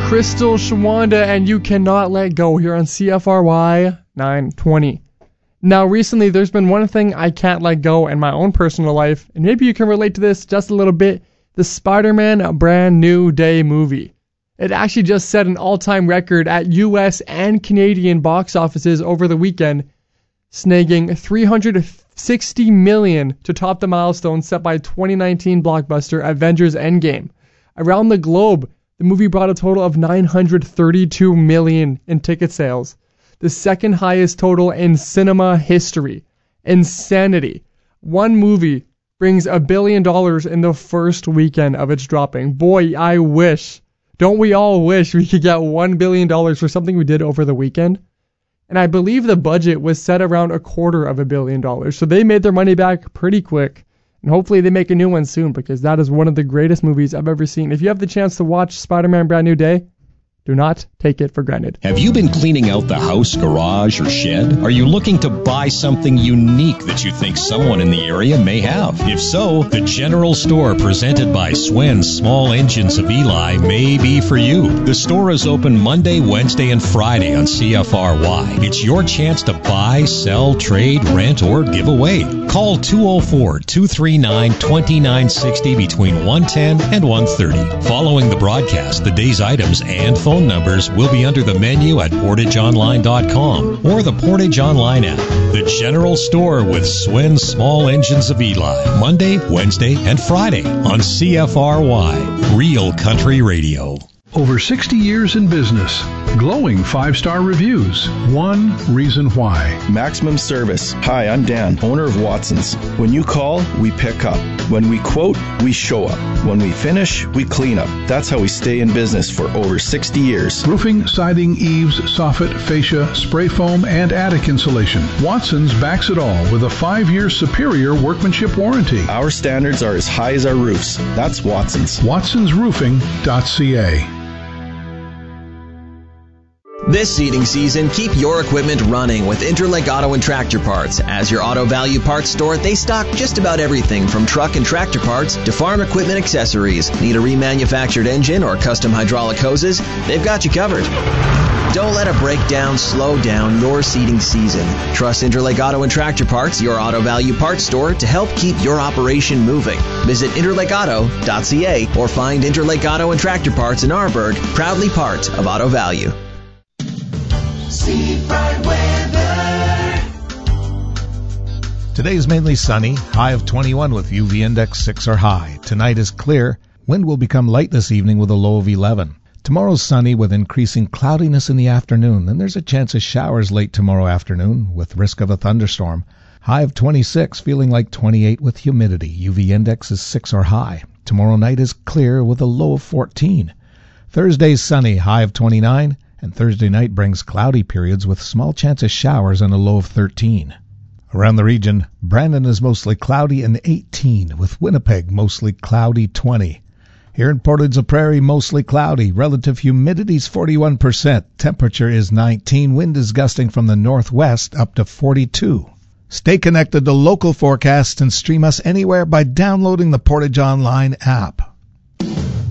Crystal Shawanda and You Cannot Let Go here on CFRY 920. Now, recently, there's been one thing I can't let go in my own personal life, and maybe you can relate to this just a little bit, the Spider-Man Brand New Day movie. It actually just set an all-time record at US and Canadian box offices over the weekend, snagging $360 million to top the milestone set by 2019 blockbuster Avengers Endgame. Around the globe, the movie brought a total of $932 million in ticket sales, the second highest total in cinema history. Insanity. One movie brings $1 billion in the first weekend of its dropping. Boy, I wish. Don't we all wish we could get $1 billion for something we did over the weekend? And I believe the budget was set around $250 million. So they made their money back pretty quick. And hopefully they make a new one soon, because that is one of the greatest movies I've ever seen. If you have the chance to watch Spider-Man Brand New Day, do not take it for granted. Have you been cleaning out the house, garage, or shed? Are you looking to buy something unique that you think someone in the area may have? If so, the General Store presented by Swen's Small Engines of Eli may be for you. The store is open Monday, Wednesday, and Friday on CFRY. It's your chance to buy, sell, trade, rent, or give away. Call 204-239-2960 between 1:10 and 1:30. Following the broadcast, the day's items and phone numbers will be under the menu at PortageOnline.com or the Portage Online app. The General Store with Swen's Small Engines of Eli. Monday, Wednesday, and Friday on CFRY. Real Country Radio. Over 60 years in business. Glowing 5-star reviews. One reason why. Maximum service. Hi, I'm Dan, owner of Watson's. When you call, we pick up. When we quote, we show up. When we finish, we clean up. That's how we stay in business for over 60 years. Roofing, siding, eaves, soffit, fascia, spray foam, and attic insulation. Watson's backs it all with a 5-year superior workmanship warranty. Our standards are as high as our roofs. That's Watson's. WatsonsRoofing.ca. This seeding season, keep your equipment running with Interlake Auto and Tractor Parts. As your Auto Value Parts store, they stock just about everything from truck and tractor parts to farm equipment accessories. Need a remanufactured engine or custom hydraulic hoses? They've got you covered. Don't let a breakdown slow down your seeding season. Trust Interlake Auto and Tractor Parts, your Auto Value Parts store, to help keep your operation moving. Visit interlakeauto.ca or find Interlake Auto and Tractor Parts in Arborg, proudly part of Auto Value. Today is mainly sunny, high of 21 with UV index 6 or high. Tonight is clear. Wind will become light this evening with a low of 11. Tomorrow's sunny with increasing cloudiness in the afternoon. Then there's a chance of showers late tomorrow afternoon with risk of a thunderstorm. High of 26, feeling like 28 with humidity. UV index is 6 or high. Tomorrow night is clear with a low of 14. Thursday's sunny, high of 29. And Thursday night brings cloudy periods with small chance of showers and a low of 13. Around the region, Brandon is mostly cloudy and 18, with Winnipeg mostly cloudy 20. Here in Portage la Prairie, mostly cloudy. Relative humidity is 41%. Temperature is 19. Wind is gusting from the northwest up to 42. Stay connected to local forecasts and stream us anywhere by downloading the Portage Online app.